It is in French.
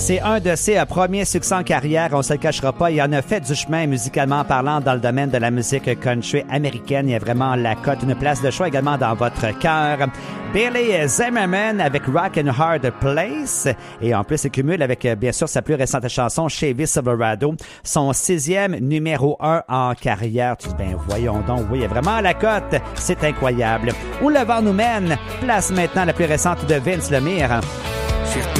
C'est un de ses premiers succès en carrière, on se le cachera pas. Il en a fait du chemin musicalement parlant dans le domaine de la musique country américaine. Il y a vraiment la cote, une place de choix également dans votre cœur. Billy Zimmerman avec Rock and Hard Place. Et en plus, il cumule avec, bien sûr, sa plus récente chanson, Chevy Silverado, son 6e numéro 1 en carrière. Tu dis, ben voyons donc, oui, il y a vraiment la cote. C'est incroyable. Où le vent nous mène? Place maintenant la plus récente de Vince Lemire.